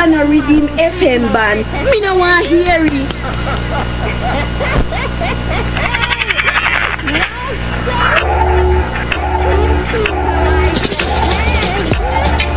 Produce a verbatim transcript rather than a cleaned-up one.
no Redeem F M band. Me no want hear it.